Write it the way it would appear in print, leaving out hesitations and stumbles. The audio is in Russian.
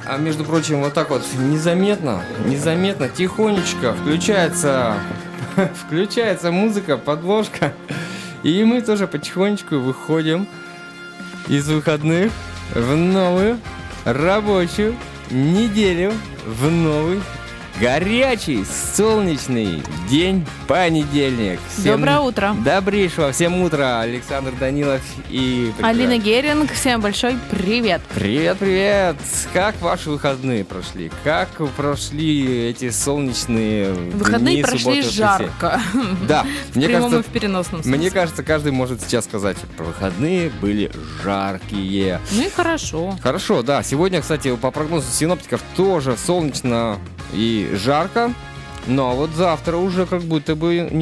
А между прочим, вот так вот незаметно, тихонечко включается музыка, подложка. И мы тоже потихонечку выходим из выходных в новую рабочую неделю, в новый горячий, солнечный день, понедельник. Доброе утро. Добрейшего всем утра. Александр Данилов и... Алина Геринг. Всем большой привет. Привет. Как ваши выходные прошли? Как прошли эти солнечные выходные дни, прошли суббота, жарко. Да. В прямом и в переносном смысле. Мне кажется, каждый может сейчас сказать, выходные были жаркие. Ну и хорошо. Хорошо, да. Сегодня, кстати, по прогнозу синоптиков тоже солнечно и жарко, но вот завтра уже как будто бы